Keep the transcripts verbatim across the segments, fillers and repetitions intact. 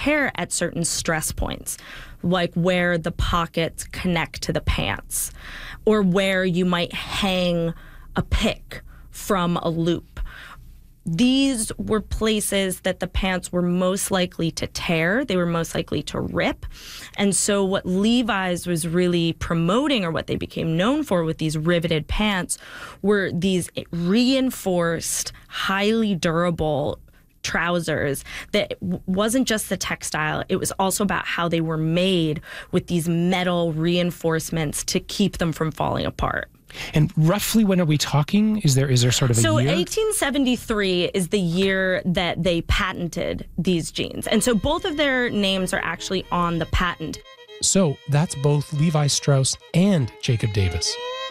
tear at certain stress points, like where the pockets connect to the pants, or where you might hang a pick from a loop. These were places that the pants were most likely to tear. They were most likely to rip. And so what Levi's was really promoting, or what they became known for with these riveted pants, were these reinforced, highly durable trousers that wasn't just the textile. It was also about how they were made with these metal reinforcements to keep them from falling apart. And roughly when are we talking? Is there is there sort of a so year? So eighteen seventy-three is the year that they patented these jeans. And so both of their names are actually on the patent. So that's both Levi Strauss and Jacob Davis.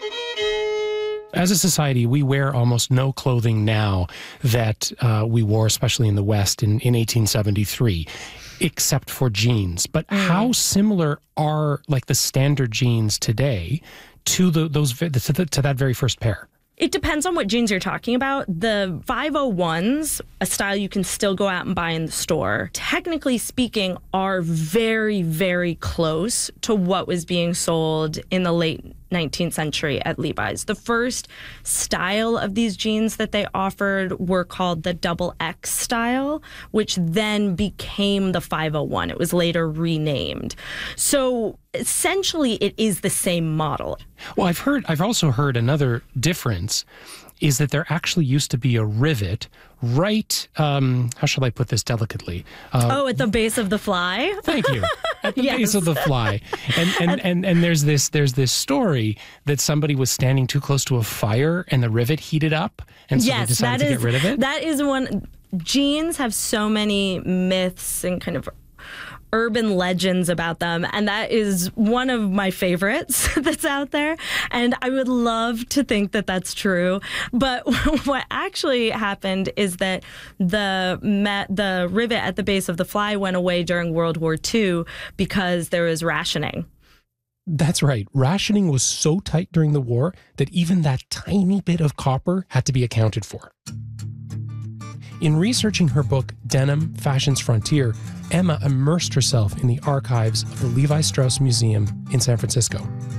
As a society, we wear almost no clothing now that uh, we wore, especially in the West, in, in eighteen seventy-three, except for jeans. But mm. how similar are, like, the standard jeans today to the, those to, the, to that very first pair? It depends on what jeans you're talking about. The five oh ones, a style you can still go out and buy in the store, technically speaking, are very, very close to what was being sold in the late nineteenth century at Levi's. The first style of these jeans that they offered were called the double X style, which then became the five oh one. It was later renamed. So essentially, it is the same model. Well, I've heard, I've also heard another difference is that there actually used to be a rivet right, um, how shall I put this delicately? Uh, oh, at the base of the fly? Thank you. At the yes. base of the fly. And and, and and there's this there's this story that somebody was standing too close to a fire and the rivet heated up, and so yes, they decided that to is, get rid of it? That is one. Jeans have so many myths and kind of urban legends about them, and that is one of my favorites that's out there, and I would love to think that that's true. But what actually happened is that the met, the rivet at the base of the fly went away during World War Two because there was rationing. That's right. Rationing was so tight during the war that even that tiny bit of copper had to be accounted for. In researching her book, Denim, Fashion's Frontier, Emma immersed herself in the archives of the Levi Strauss Museum in San Francisco.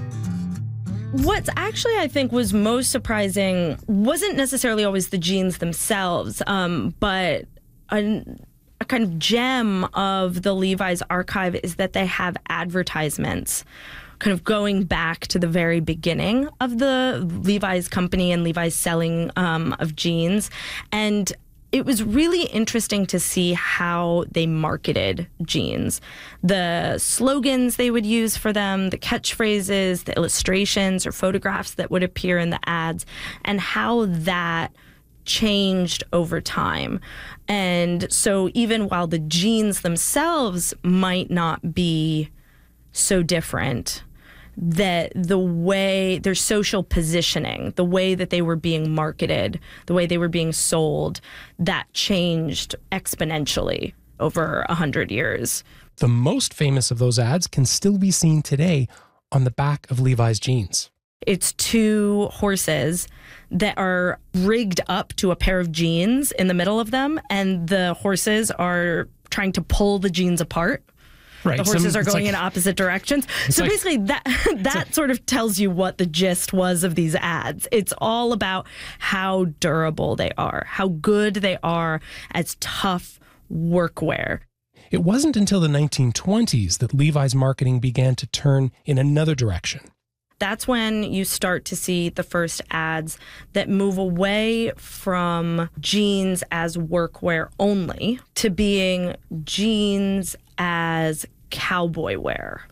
What's actually, I think, was most surprising wasn't necessarily always the jeans themselves, um, but a, a kind of gem of the Levi's archive is that they have advertisements kind of going back to the very beginning of the Levi's company and Levi's selling um, of jeans. And it was really interesting to see how they marketed jeans. The slogans they would use for them, the catchphrases, the illustrations or photographs that would appear in the ads, and how that changed over time. And so even while the jeans themselves might not be so different, that the way their social positioning, the way that they were being marketed, the way they were being sold, that changed exponentially over a hundred years. The most famous of those ads can still be seen today on the back of Levi's jeans. It's two horses that are rigged up to a pair of jeans in the middle of them, and the horses are trying to pull the jeans apart. Right. The horses Some, are going like, in opposite directions. So like, basically that that like, sort of tells you what the gist was of these ads. It's all about how durable they are, how good they are as tough workwear. It wasn't until the nineteen twenties that Levi's marketing began to turn in another direction. That's when you start to see the first ads that move away from jeans as workwear only to being jeans as cowboy wear.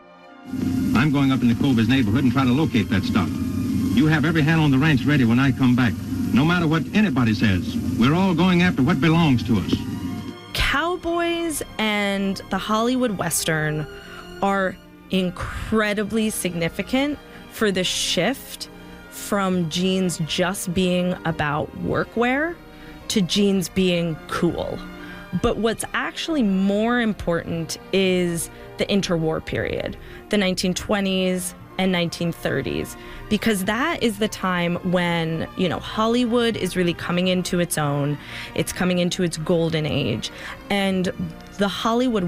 I'm going up into Culver's neighborhood and try to locate that stuff. You have every hand on the ranch ready when I come back. No matter what anybody says, we're all going after what belongs to us. Cowboys and the Hollywood Western are incredibly significant for the shift from jeans just being about workwear to jeans being cool. But what's actually more important is the interwar period, the nineteen twenties and nineteen thirties, because that is the time when, you know, Hollywood is really coming into its own. It's coming into its golden age. And the Hollywood